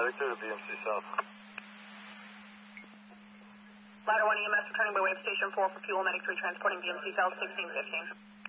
Medic to BMC South. Ladder 1 EMS returning by way of Station 4 for fuel. Medic 3 transporting BMC South 1615.